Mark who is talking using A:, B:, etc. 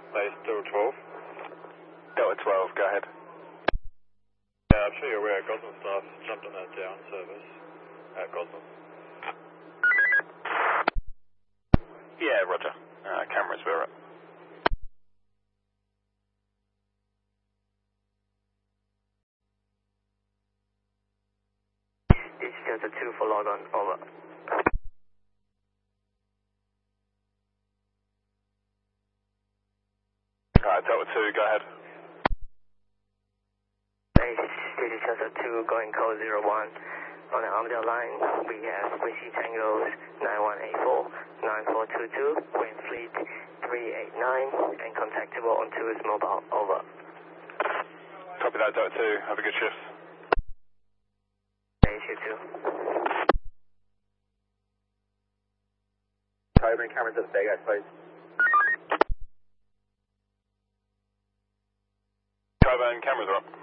A: Base Delta 12.
B: Delta 12, go ahead.
A: Yeah, I'm sure you're aware Gosnell staff jumped on that down service at Gosnell.
B: Yeah, roger. Cameras were up.
C: This is Delta 2 for log on, over.
B: Alright, Delta 2, go ahead.
C: This is Delta 2 going code 01. On the Armadale line, we have Whiskey Tangos 9184, 9422, wind fleet 389, and contactable on 2's mobile, over.
B: Copy that, Delta 2. Have a good shift.
C: Thank you too.
D: Bring cameras at the bay, guys, please.
B: Coburn, cameras are up.